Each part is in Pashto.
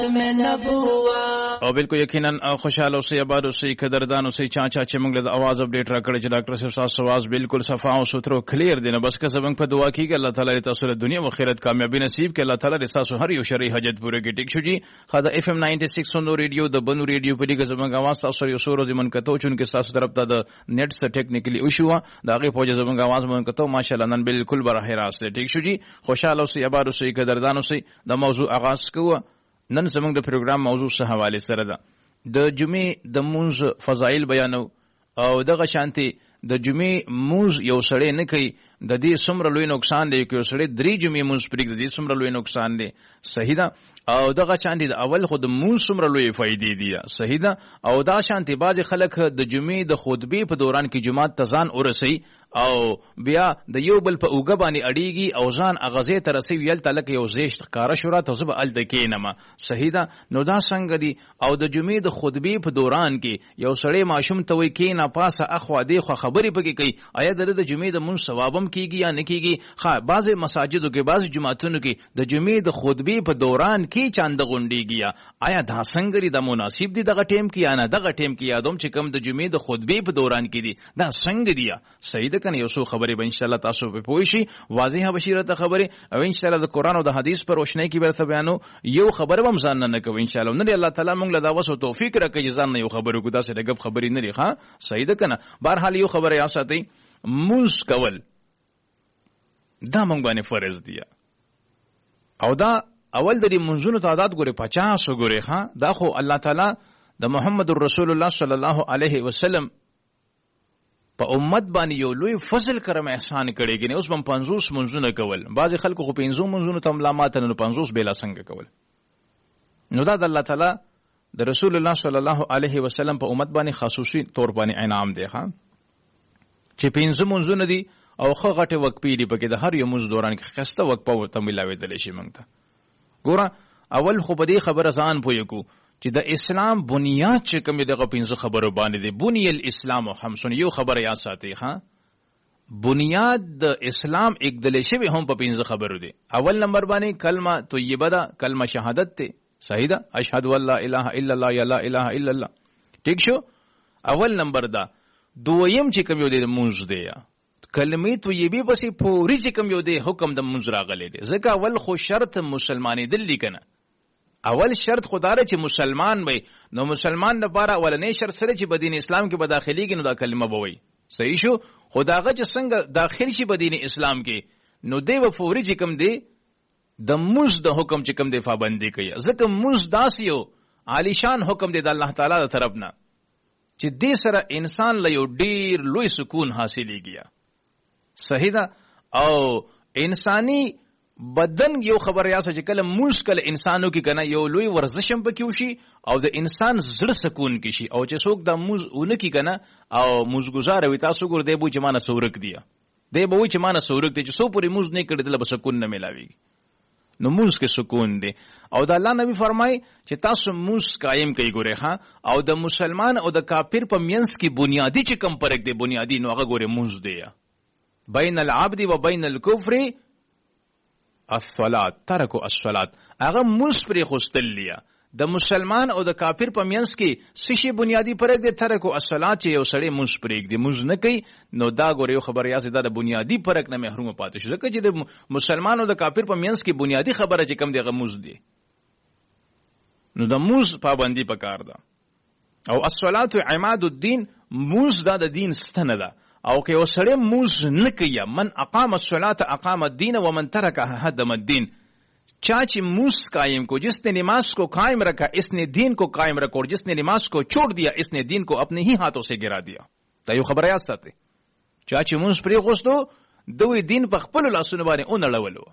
میں نبوت. او بالکل یقینا خوشاله اوسئ آباد اوسئ قدردان اوسئ چا چې موږ له اواز اپډیټ راکړی چې ډاکټر صاحب تاسو आवाज بالکل صفا او سترو کلیر دی. نو بس که زمونږ په دعا کیږي الله تعالی تاسو له دنیا او آخرت کامیابی نصیب کړي. الله تعالی تاسو هر یو شرعي حاجت پوره کړي. ټیک شو جی. خدا اف ام 96 نو ریډیو د بنو ریډیو په دغه زمونږ आवाज تاسو یو سورو زمون کته چون کې تاسو طرف ته د نیټ س ټیکنیکلی ایشو دا غي فوج زمونږ आवाज مون کته ماشاءالله نن بالکل براه راست. ټیک شو جی. خوشاله اوسئ آباد اوسئ قدردان اوسئ. د موضوع آغاز کوو. نن زمونږ د پروګرام موضوع سره حواله سره ده د جمعې د مونږ فضایل بیانو او دغه شانتي د جمعې مونږ یو سړی نه کوي د دې څومره لوی نقصان دی چې یو سړی 3 جمعې مونږ پرېږدي د دې څومره لوی نقصان دی. صحیح ده. او دغه شانتي د اول خود مونږ څومره لوی فائدې دي. صحیح ده. او دا شانتي باز خلک د جمعې د خطبې په دوران کې جماعت تزان ورسي او بیا د یو بل په اوګه باندې اړیږي او ځان اغازې ته رسي ویل تلک یو زیشت ښکاره شوره ته زه به هلته کښېنمه. صحیح ده. نو دا څنګه دي. او د جمعې د خطبې په دوران کې یو سړی ماشوم ته وایي کښېنه پاسه اخوا دېخوا خبرې پکې کوي. آیا د د جمعې د مونځ ثواب هم کېږي یا نه کېږي؟ بعضې مساجدو کې بعضې جوماتونو کې د جمعې د خطبې په دوران کې چانده غونډېږي. آیا دا څنګه دي؟ دا مناسب دي دغه ټیم کې یا نه؟ دغه ټیم کې یادوم چې کوم د جمعې د خطبې په دوران کې دي دا څنګه دي؟ صحیح ده کنه؟ یو څو خبرې به انشاءالله تاسو په پوه شي. واضحه بشیرته خبرې او انشاءالله د قرآن او د حدیث پر روشنۍ کې به درته بیانو. یو خبره به هم ځان نه کوو انشاءالله. نه دی الله تعالی موږ له دا وس او توفیق راکړي چې ځان نه یو خبرې وکړو. داسې د ګپ خبرې نه دي. ښه صحیح ده کنه؟ بهرحال یو خبره یاد ساتئ، مونځ کول دا موږ باندې فرض دی. او دا اول د دې منځونو تعداد ګورې 50 ګورې. ښه دا خو الله تعالی د محمد رسول الله صلی الله علیه وسلم په امت باندې یو لوی فضل کرم احسان کړی. کنه اوس هم 50 منځونه کول. بعضی خلکو خو 50 منځونو ته ملامت نه 50 بلا څنګه کول. نو دا د الله تعالی د رسول الله صلی الله علیه وسلم په امت باندې خصوصي طور باندې انعام دی. ښه چې 50 منځونه دي او خو غټه وقفې دي پکې د هر یو منځ دوران کې خسته وقفه ورته ملاوېدلی شي موږ ته. ګوره اول خو په دې خبره ځان پوه کو چې د اسلام بنیاد چې کوم دغه 50 خبرو باندې دی. بنی الاسلام و خمسون. یو خبره یاد ساتئ. ها بنیاد د اسلام اګدلې شوی هم په 50 خبرو دی. اول نمبر باندې کلمه طیبه ده، کلمه شهادت ته. صحیح ده. اشهد ان لا اله الا الله یا لا اله الا الله. ٹھیک شو؟ اول نمبر ده. دویم چې کوم یو دی مونږ دی کلمې طیبه پسې پوری چې کوم یو دی حکم د مونږ راغلی دی. ځکه اول خو شرط مسلمانې دلی کنه. اول شرط خدای چې مسلمان وي. نو مسلمان لپاره اولنې شرط سره چې په دین اسلام کې به داخليږي نو دا کلمه به وي. صحیح شو؟ خداغه چې څنګه داخل شي په دین اسلام کې نو دی و فوري چې کوم دی د موږ د حکم چې کوم دی پابندي کوي. ځکه موږ داس یو عالیشان حکم دی د الله تعالی د طرف نه چې دې سره انسان له یو ډیر لوی سکون حاصلېږي. صحیح ده. او انساني بدن یو خبر یا چې کله مشکل انسانو کې کنه یو لوی ورزش هم پکې وشي او د انسان زړه سکون کې شي. او چې څوک د موز اون کې کنه او موزګزار وي تاسو ګور دی بو چې مانه سورک دی دی بو چې مانه سورک دی چې سو پوری موز نه کړي د سکون نه ملاويږي. نو موز کې سکون دی. او د الله نبی فرمای چې تاسو موز قائم کوي ګوره. ها او د مسلمان او د کافر په مینس کې بنیادی چې کم فرق دی بنیادی نو هغه ګوره موز دی. بین العبد و بین الكفر الصلاة. ترکو الصلاة. هغه موږ پرې خوستل لیا. د مسلمان او د کافر په مینس کې سشي بنیادی فرق دی. ترکو الصلاة چې یو سړی موږ پرېږدي موږ نه کوي نو دا ګوره یو خبره یا دا د بنیادی فرق نه محروم پاتې شو. ځکه چې د مسلمان او د کافر په مینس کې بنیادی خبره چې کم دی هغه موږ دی. نو د موږ پابندي پکار ده. او الصلاة عماد الدین. موږ دا د دین ستنه ده. او که یو سړی موز نه کوي من اقام الصلاة اقام الدین ومن ترکها هدم الدین. چا چې موز قائم کو جس نے نماز کو قائم رکھا اس نے دین کو قائم رکھا اور جس نے نماز کو چھوڑ دیا اس نے دین کو اپنے ہی ہاتھوں سے گرا دیا. دا یو خبره یاد ساتئ. چا چې موز پرې غوښتو دوی دین په خپلو لاسونو باندې ونړولو.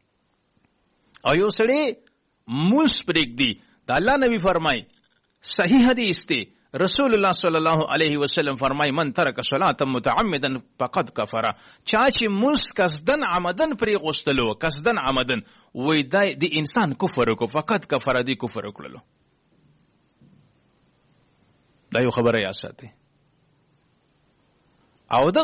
او یو سړی موز پرېږدي دا الله نبی فرمای صحیح حدیث دی. رسول الله صلی الله علیه وسلم فرمای من ترک صلاة متعمدا فقد کفر. چا چې موږ قصدن عمدن پرې غوښتلو قصدن عمدن وای د انسان کفر وکړو فقط کفر دی کفر وکړلو. دا یو خبره یا ساتي. او د